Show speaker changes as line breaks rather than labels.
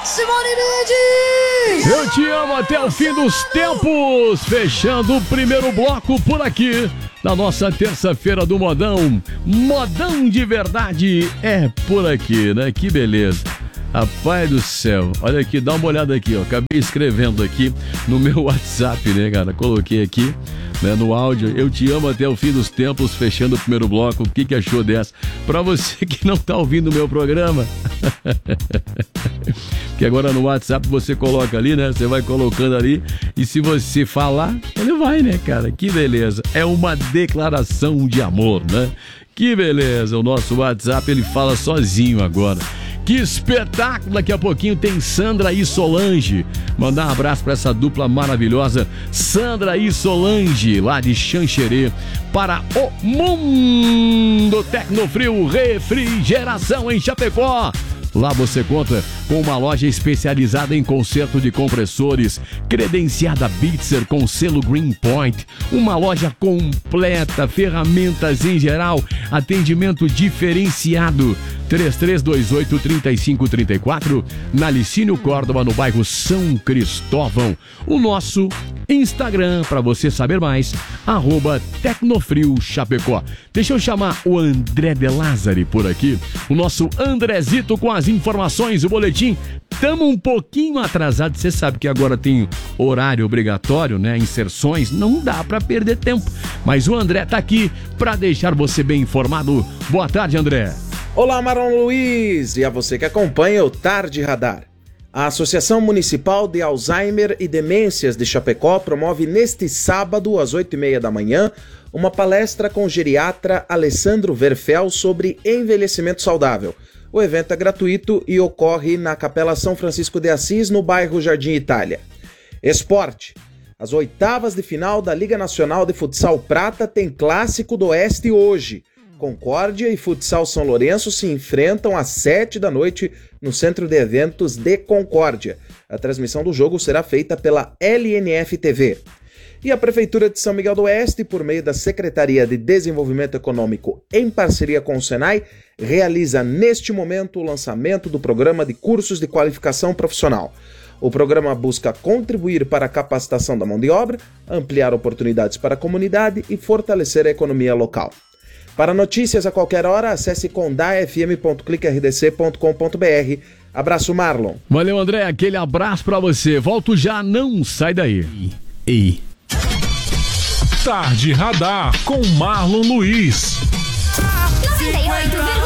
Simone Mendes!
Eu te amo até o fim dos tempos, fechando o primeiro bloco por aqui, na nossa terça-feira do Modão. Modão de verdade é por aqui, né? Que beleza. Rapaz do céu, olha aqui, dá uma olhada aqui, ó. Acabei escrevendo aqui no meu WhatsApp, né, cara? Coloquei aqui, né, no áudio. Eu te amo até o fim dos tempos, fechando o primeiro bloco. O que achou dessa? Pra você que não tá ouvindo o meu programa. Que agora no WhatsApp você coloca ali, né? Você vai colocando ali e se você falar, ele vai, né, cara? Que beleza. É uma declaração de amor, né? Que beleza. O nosso WhatsApp, ele fala sozinho agora. Que espetáculo! Daqui a pouquinho tem Sandra e Solange. Mandar um abraço para essa dupla maravilhosa, Sandra e Solange, lá de Xanxerê, para o Mundo Tecnofrio Refrigeração em Chapecó. Lá você conta com uma loja especializada em conserto de compressores, credenciada Bitzer com selo Greenpoint, uma loja completa, ferramentas em geral, atendimento diferenciado. 3328-3534, na Licínio Córdoba, no bairro São Cristóvão. O nosso Instagram, para você saber mais, @Tecnofrio Chapecó. Deixa eu chamar o André de Lázari por aqui, o nosso Andrezito com as informações, o boletim. Tamo um pouquinho atrasado, você sabe que agora tem horário obrigatório, né? Inserções, não dá para perder tempo. Mas o André tá aqui para deixar você bem informado. Boa tarde, André.
Olá, Marlon Luiz, e a você que acompanha o Tarde Radar. A Associação Municipal de Alzheimer e Demências de Chapecó promove neste sábado, às 8h30 da manhã, uma palestra com o geriatra Alessandro Verfel sobre envelhecimento saudável. O evento é gratuito e ocorre na Capela São Francisco de Assis, no bairro Jardim Itália. Esporte. As oitavas de final da Liga Nacional de Futsal Prata tem Clássico do Oeste hoje. Concórdia e Futsal São Lourenço se enfrentam às 7 da noite no Centro de Eventos de Concórdia. A transmissão do jogo será feita pela LNF TV. E a Prefeitura de São Miguel do Oeste, por meio da Secretaria de Desenvolvimento Econômico, em parceria com o Senai, realiza neste momento o lançamento do programa de cursos de qualificação profissional. O programa busca contribuir para a capacitação da mão de obra, ampliar oportunidades para a comunidade e fortalecer a economia local. Para notícias a qualquer hora, acesse condafm.cliquerdc.com.br. Abraço, Marlon.
Valeu, André. Aquele abraço pra você. Volto já, não sai daí.
Tarde Radar com Marlon Luiz.
98,7